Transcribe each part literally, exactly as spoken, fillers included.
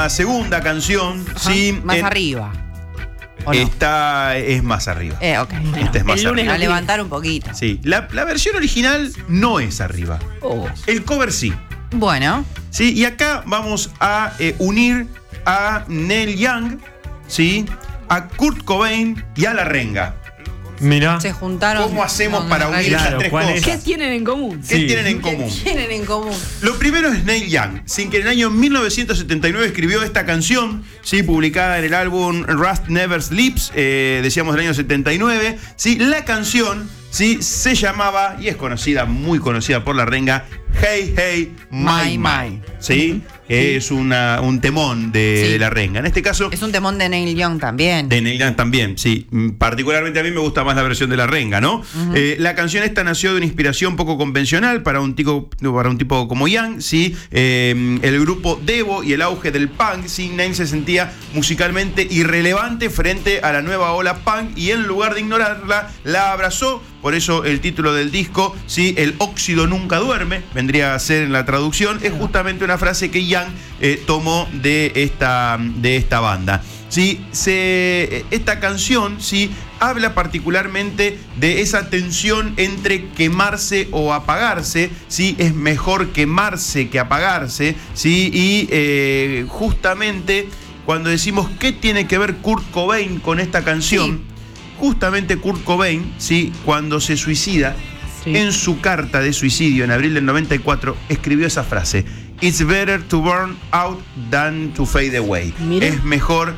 la segunda canción, sí, más en, arriba. ¿O no? Esta es más arriba. Eh, ok. Esta es más El lunes arriba. A levantar un poquito. Sí, la, la versión original no es arriba. Oh. El cover sí. Bueno. Sí, y acá vamos a eh, unir a Neil Young, ¿sí? A Kurt Cobain y a La Renga. Mirá. Se juntaron. ¿Cómo hacemos con para la unir realidad. esas tres ¿cuál es? cosas? ¿Qué tienen en común? ¿Qué Sí. tienen en común? ¿Qué tienen en común? Lo primero es Neil Young, sin que en el año mil novecientos setenta y nueve escribió esta canción, ¿sí? Publicada en el álbum Rust Never Sleeps, eh, decíamos del año setenta y nueve. ¿Sí? La canción, ¿sí? Se llamaba, y es conocida, muy conocida por La Renga, Hey Hey My My. ¿Sí? Es una, un temón de, Sí. de La Renga. En este caso, Es un temón de Neil Young también. de Neil Young también, sí. Particularmente a mí me gusta más la versión de La Renga, ¿no? Uh-huh. eh, la canción esta nació de una inspiración poco convencional para un tipo, para un tipo como Young, ¿sí? Eh, el grupo Devo y el auge del punk, ¿sí? Neil se sentía musicalmente irrelevante frente a la nueva ola punk y en lugar de ignorarla, la abrazó. Por eso el título del disco, ¿sí? El óxido nunca duerme, vendría a ser en la traducción, es justamente una frase que Young eh, tomó de esta, de esta banda. ¿Sí? Se, esta canción, ¿sí? Habla particularmente de esa tensión entre quemarse o apagarse, ¿sí? Es mejor quemarse que apagarse, ¿sí? Y eh, justamente cuando decimos qué tiene que ver Kurt Cobain con esta canción, sí. Justamente Kurt Cobain, ¿sí? Cuando se suicida, sí. En su carta de suicidio en abril del noventa y cuatro, escribió esa frase: It's better to burn out than to fade away. Mira. Es mejor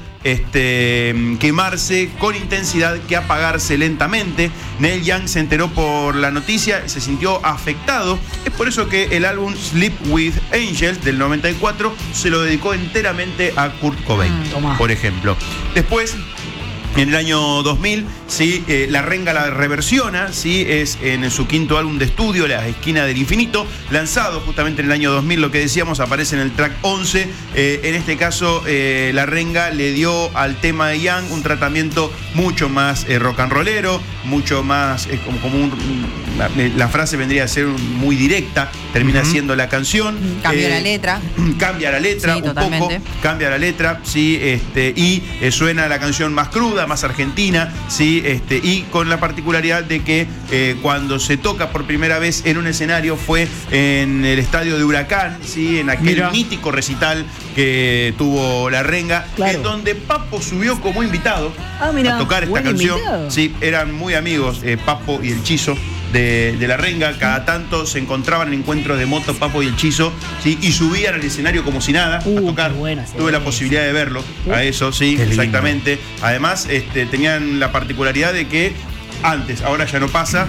este, quemarse con intensidad que apagarse lentamente. Neil Young se enteró por la noticia, se sintió afectado. Es por eso que el álbum Sleep with Angels del noventa y cuatro se lo dedicó enteramente a Kurt Cobain, mm, por ejemplo. Después, en el año dos mil, ¿sí? eh, La Renga la reversiona, ¿sí? Es en su quinto álbum de estudio, La Esquina del Infinito, lanzado justamente en el año dos mil, lo que decíamos, aparece en el track once. Eh, en este caso, eh, La Renga le dio al tema de Young un tratamiento mucho más eh, rock and rollero, mucho más, eh, como, como un, la, la frase vendría a ser muy directa, termina uh-huh. siendo la canción. Cambia eh, la letra. Cambia la letra, sí, un totalmente. poco, cambia la letra, sí, este, y eh, suena la canción más cruda, más argentina, ¿sí? Este, y con la particularidad de que eh, cuando se toca por primera vez en un escenario fue en el estadio de Huracán, ¿sí? En aquel Mira. mítico recital que tuvo La Renga, claro. En donde Papo subió como invitado ah, a tocar esta canción. Invitado. Sí, eran muy amigos, eh, Papo y el Chizo. De, de La Renga, cada tanto se encontraban en encuentros de moto Papo y el Chizo, ¿sí? Y subían al escenario como si nada uh, a tocar. Buena, Tuve la posibilidad de verlo uh, a eso, sí, exactamente. Además, este, tenían la particularidad de que antes, ahora ya no pasa,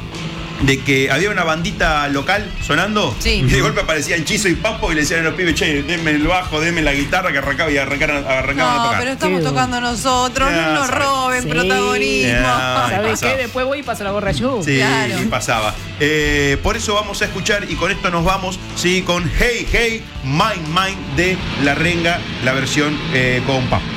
de que había una bandita local sonando, sí. Y de golpe aparecían Chizo y Papo y le decían a los pibes: che, denme el bajo, denme la guitarra, que arrancaba y arrancaron, arrancaban no, a tocar. No, pero estamos qué tocando nosotros, ya, no nos roben sí. protagonismo. Ya, ¿sabes qué? Después voy y paso la gorra yo. Sí, claro. Y pasaba. Eh, por eso vamos a escuchar, y con esto nos vamos, sí, con Hey Hey My My de La Renga, la versión eh, con Papo.